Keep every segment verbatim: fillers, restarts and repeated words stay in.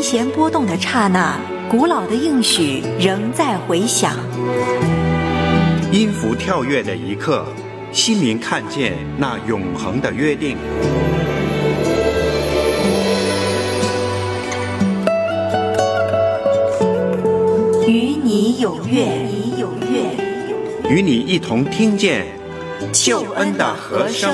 弦波动的刹那，古老的应许仍在回响。 音符跳跃的一刻，心灵看见那永恒的约定。 与你有约， 与你一同听见救恩的和声。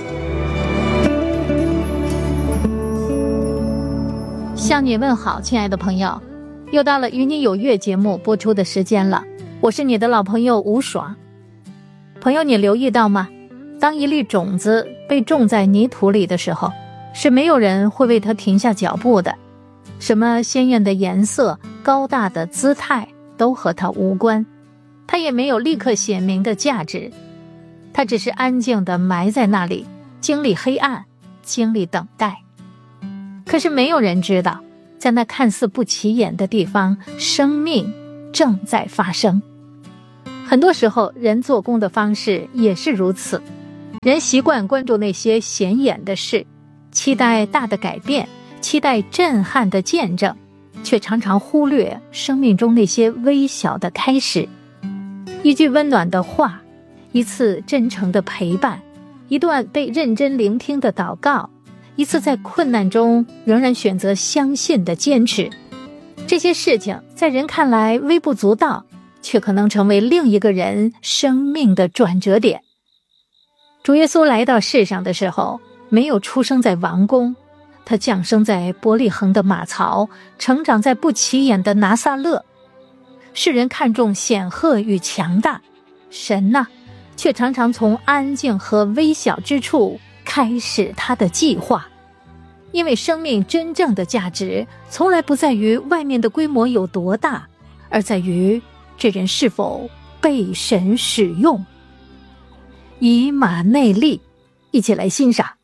向你问好，亲爱的朋友，又到了与你有约节目播出的时间了。我是你的老朋友吴爽。朋友，你留意到吗？当一粒种子被种在泥土里的时候，是没有人会为它停下脚步的。什么鲜艳的颜色、高大的姿态都和它无关，它也没有立刻显明的价值，它只是安静地埋在那里，经历黑暗，经历等待。可是没有人知道，在那看似不起眼的地方，生命正在发生。很多时候，人做工的方式也是如此。人习惯关注那些显眼的事，期待大的改变，期待震撼的见证，却常常忽略生命中那些微小的开始。一句温暖的话，一次真诚的陪伴，一段被认真聆听的祷告，一次在困难中仍然选择相信的坚持。这些事情在人看来微不足道，却可能成为另一个人生命的转折点。主耶稣来到世上的时候，没有出生在王宫，他降生在伯利恒的马槽，成长在不起眼的拿撒勒。世人看重显赫与强大，神呢，却常常从安静和微小之处开始他的计划。因为生命真正的价值，从来不在于外面的规模有多大，而在于这人是否被神使用。以马内利，一起来欣赏。